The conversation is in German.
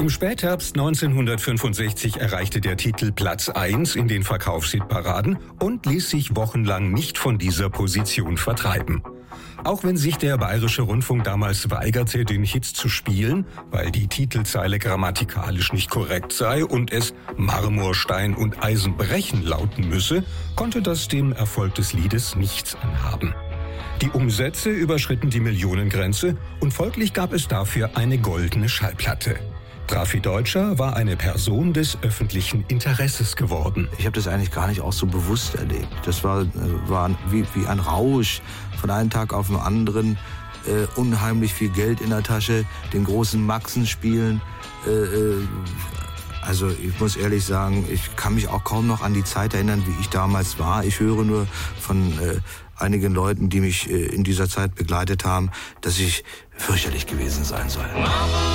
Im Spätherbst 1965 erreichte der Titel Platz 1 in den Verkaufshitparaden und ließ sich wochenlang nicht von dieser Position vertreiben. Auch wenn sich der Bayerische Rundfunk damals weigerte, den Hit zu spielen, weil die Titelzeile grammatikalisch nicht korrekt sei und es Marmor, Stein und Eisen brechen lauten müsse, konnte das dem Erfolg des Liedes nichts anhaben. Die Umsätze überschritten die Millionengrenze und folglich gab es dafür eine goldene Schallplatte. Drafi Deutscher war eine Person des öffentlichen Interesses geworden. Ich habe das eigentlich gar nicht auch so bewusst erlebt. Das war wie ein Rausch, von einem Tag auf den anderen, unheimlich viel Geld in der Tasche, den großen Maxen spielen. Also ich muss ehrlich sagen, ich kann mich auch kaum noch an die Zeit erinnern, wie ich damals war. Ich höre nur von einigen Leuten, die mich in dieser Zeit begleitet haben, dass ich fürchterlich gewesen sein soll.